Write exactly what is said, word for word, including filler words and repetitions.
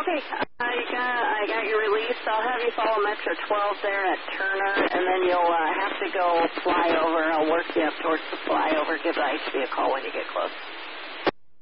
Okay, I got, I got your release. I'll have you follow Metro twelve there at Turner, and then you'll uh, have to go fly over. I'll work you up towards the flyover. Give the I C a call when you get close.